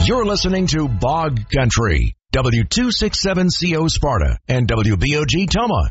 You're listening to Bog Country, W267CO Sparta and WBOG Toma.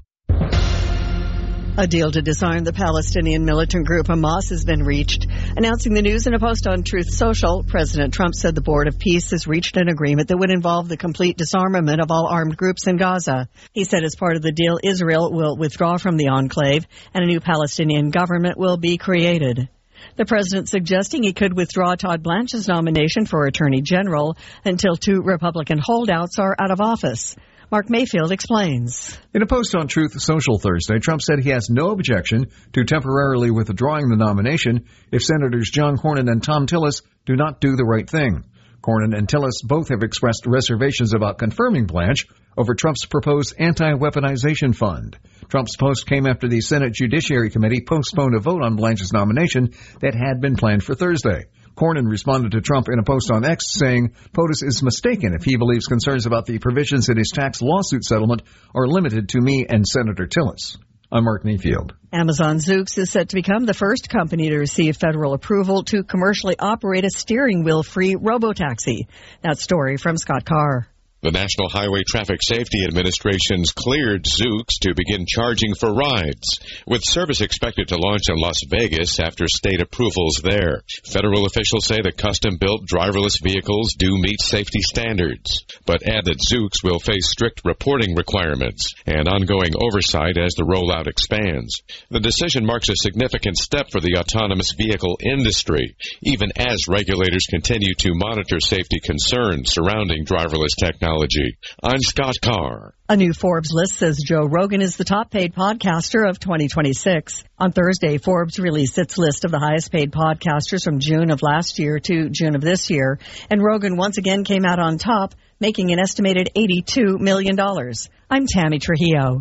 A deal to disarm the Palestinian militant group Hamas has been reached. Announcing the news in a post on Truth Social, President Trump said the Board of Peace has reached an agreement that would involve the complete disarmament of all armed groups in Gaza. He said as part of the deal, Israel will withdraw from the enclave and a new Palestinian government will be created. The president suggesting he could withdraw Todd Blanche's nomination for Attorney General until 2 Republican holdouts are out of office. Mark Mayfield explains. In a post on Truth Social Thursday, Trump said he has no objection to temporarily withdrawing the nomination if Senators John Cornyn and Thom Tillis do not do the right thing. Cornyn and Tillis both have expressed reservations about confirming Blanche over Trump's proposed anti-weaponization fund. Trump's post came after the Senate Judiciary Committee postponed a vote on Blanche's nomination that had been planned for Thursday. Cornyn responded to Trump in a post on X saying POTUS is mistaken if he believes concerns about the provisions in his tax lawsuit settlement are limited to me and Senator Tillis. I'm Mark Mayfield. Amazon Zoox is set to become the first company to receive federal approval to commercially operate a steering wheel-free robotaxi. That story from Scott Carr. The National Highway Traffic Safety Administration's cleared Zoox to begin charging for rides, with service expected to launch in Las Vegas after state approvals there. Federal officials say the custom-built driverless vehicles do meet safety standards, but add that Zoox will face strict reporting requirements and ongoing oversight as the rollout expands. The decision marks a significant step for the autonomous vehicle industry, even as regulators continue to monitor safety concerns surrounding driverless technology. I'm Scott Carr. A new Forbes list says Joe Rogan is the top-paid podcaster of 2026. On Thursday, Forbes released its list of the highest-paid podcasters from June of last year to June of this year, and Rogan once again came out on top, making an estimated $82 million. I'm Tammy Trujillo.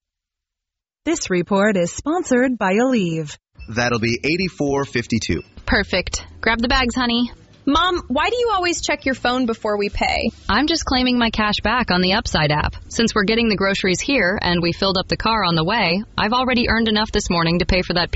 This report is sponsored by Aleve. That'll be $84.52. Perfect. Grab the bags, honey. Mom, why do you always check your phone before we pay? I'm just claiming my cash back on the Upside app. Since we're getting the groceries here and we filled up the car on the way, I've already earned enough this morning to pay for that